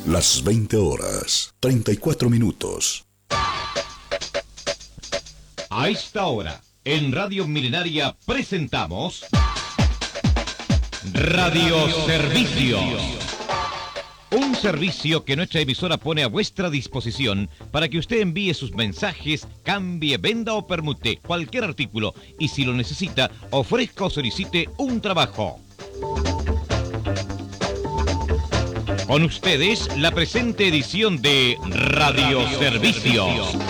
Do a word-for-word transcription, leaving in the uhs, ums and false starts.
Las veinte horas, treinta y cuatro minutos. A esta hora, en Radio Milenaria presentamos Radio Servicio. Un servicio que nuestra emisora pone a vuestra disposición para que usted envíe sus mensajes, cambie, venda o permute cualquier artículo y si lo necesita, ofrezca o solicite un trabajo. Con ustedes, la presente edición de Radio Servicio.